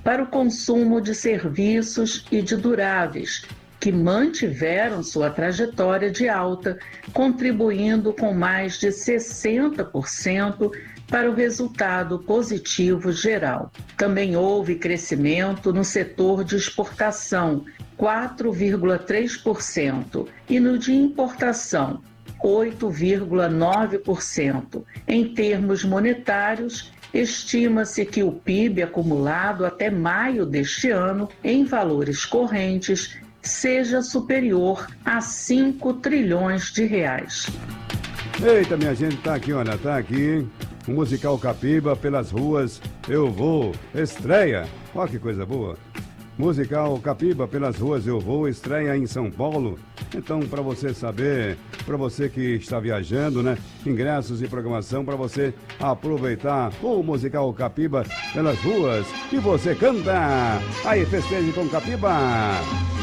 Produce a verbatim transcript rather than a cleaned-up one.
para o consumo de serviços e de duráveis, que mantiveram sua trajetória de alta, contribuindo com mais de sessenta por cento para o resultado positivo geral. Também houve crescimento no setor de exportação, quatro vírgula três por cento, e no de importação, oito vírgula nove por cento. Em termos monetários, estima-se que o P I B acumulado até maio deste ano, em valores correntes, seja superior a cinco trilhões de reais. Eita, minha gente, tá aqui, olha, tá aqui. O musical Capiba, Pelas Ruas Eu Vou, estreia. Olha que coisa boa. Musical Capiba, Pelas Ruas Eu Vou, estreia em São Paulo. Então, para você saber, para você que está viajando, né? Ingressos e programação para você aproveitar o musical Capiba, Pelas Ruas. E você canta! Aí, festeje com Capiba!